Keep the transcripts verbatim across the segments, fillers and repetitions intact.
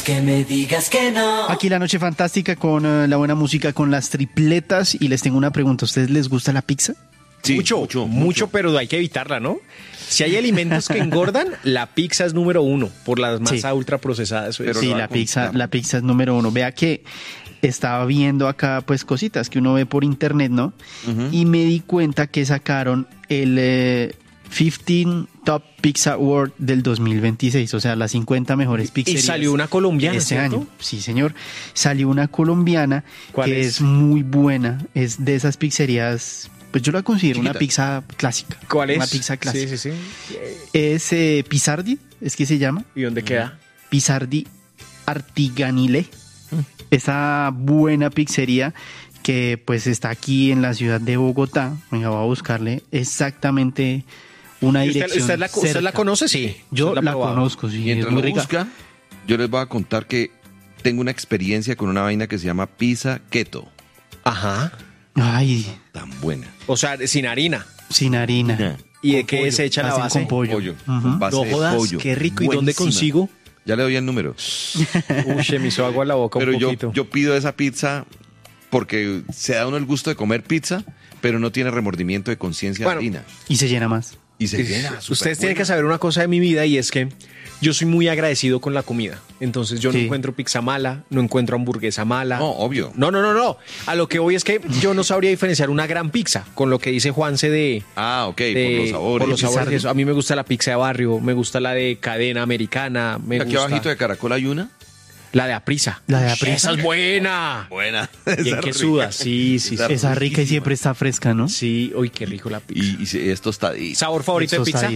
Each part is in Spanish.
Que me digas que no. Aquí la noche fantástica con uh, la buena música, con las tripletas. Y les tengo una pregunta. ¿A ustedes les gusta la pizza? Sí, mucho, mucho, mucho, pero hay que evitarla, ¿no? Si hay alimentos que engordan, la pizza es número uno por las masas Sí. ultraprocesadas. Eso es. Pero sí, la pizza, la pizza es número uno. Vea que estaba viendo acá pues cositas que uno ve por internet, ¿no? Uh-huh. Y me di cuenta que sacaron el eh, quince Top Pizza Award del dos mil veintiséis, o sea, las cincuenta mejores pizzerías. Y salió una colombiana este ¿cierto? año. Sí, señor. Salió una colombiana que es? es muy buena. Es de esas pizzerías, pues yo la considero Chiquita. Una pizza clásica. ¿Cuál es? Una pizza clásica. Sí, sí, sí. Es eh, Pizzardi, es que se llama. ¿Y dónde queda? Pizzardi Artiganile. Mm. Esa buena pizzería que pues está aquí en la ciudad de Bogotá. Venga, voy a buscarle exactamente una dirección. ¿Usted, usted, la, ¿Usted la conoce? Sí. Yo la, la conozco, sí. Mientras es muy rica. Busca, yo les voy a contar que tengo una experiencia con una vaina que se llama pizza keto. Ajá. Ay. Tan buena. O sea, sin harina. Sin harina. ¿Y de qué se echa la base? Con pollo. pollo. Uh-huh. Con base no jodas, de pollo. Qué rico. ¿Y dónde consigo? Ya le doy el número. Uy, se me hizo agua a la boca pero un poquito. Yo, yo pido esa pizza porque se da uno el gusto de comer pizza, pero no tiene remordimiento de conciencia bueno, de harina. Y se llena más. Y se llena. Ustedes tienen que saber una cosa de mi vida y es que yo soy muy agradecido con la comida. Entonces yo sí. no encuentro pizza mala, no encuentro hamburguesa mala. No, obvio. No, no, no, no. A lo que voy es que yo no sabría diferenciar una gran pizza con lo que dice Juanse de... Ah, ok, de, por los sabores. Por los sabores. Eso. A mí me gusta la pizza de barrio, me gusta la de cadena americana. Me Aquí gusta... abajito de Caracol hay una. La de Aprisa. La de Aprisa. Esa es buena. Buena. Bien que suda. Sí, sí, esa, sí. Esa rica y siempre está fresca, ¿no? Sí. Uy, qué rico la pizza. Y, y es tostadita. ¿Sabor favorito de pizza?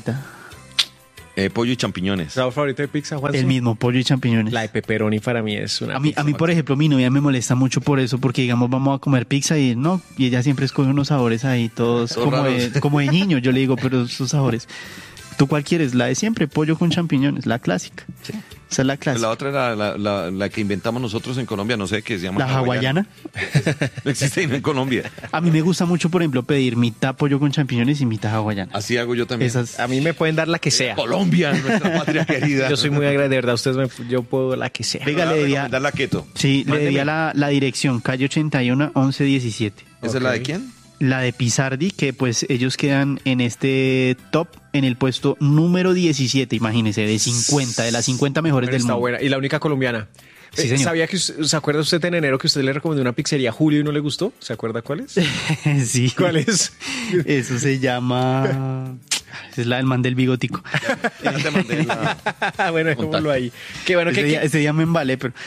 Eh, pollo y champiñones. ¿Sabor favorito de pizza, Juan? El mismo, pollo y champiñones. La de pepperoni para mí es una A mí, pizza. a mí por ejemplo, mi novia me molesta mucho por eso, porque digamos, vamos a comer pizza y no, y ella siempre escoge unos sabores ahí, todos como de, como de niño. Yo le digo, pero esos sabores... ¿Tú cuál quieres? La de siempre, pollo con champiñones, la clásica. Sí. Esa es la clásica. La otra era la, la, la que inventamos nosotros en Colombia, no sé, que se llama... ¿La hawaiana? No existe en Colombia. A mí me gusta mucho, por ejemplo, pedir mitad pollo con champiñones y mitad hawaiana. Así hago yo también. Esas... A mí me pueden dar la que sea. Colombia, nuestra patria querida. Yo soy muy agradecido, de verdad, ustedes me, yo puedo la que sea. Venga, le debía... la keto. Sí, Mándeme. le debía la, la dirección, calle ochenta y uno, once diecisiete. ¿Esa okay. es la de quién? La de Pizzardi, que pues ellos quedan en este top en el puesto número diecisiete, imagínese, de cincuenta, de las cincuenta mejores Pero del está mundo. Buena. Y la única colombiana. Sí, señor. ¿Sabía que se acuerda usted en enero que usted le recomendó una pizzería a Julio y no le gustó? ¿Se acuerda cuál es? Sí. ¿Cuál es? Eso se llama... Es la del man del bigotico. Ya te mandé la... Bueno, dejémoslo ahí. Qué bueno ese, que, día, ese día me embalé, pero...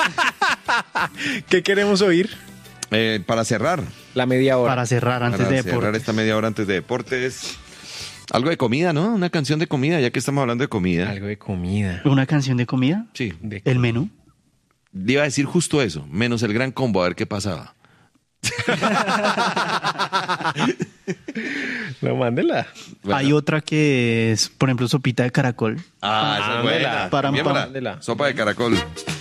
¿Qué queremos oír? Eh, para cerrar. La media hora. Para cerrar antes para de cerrar deportes. esta media hora antes de deportes. Algo de comida, ¿no? Una canción de comida, ya que estamos hablando de comida. Algo de comida. ¿Una canción de comida? Sí. De ¿El menú? Iba a decir justo eso, menos el gran combo, a ver qué pasaba. No, mándela. Bueno. Hay otra que es, por ejemplo, sopita de caracol. Ah, esa es buena. Para, Bien para, buena. Sopa de caracol.